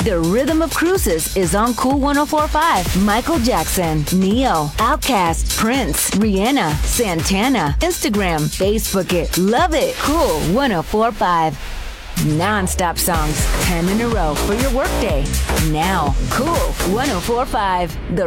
The Rhythm of Cruises is on Cool 104.5. Michael Jackson, Neo, Outkast, Prince, Rihanna, Santana. Instagram, Facebook it. Love it. Cool 104.5. Non-stop songs, 10 in a row for your workday. Now, Cool 104.5. The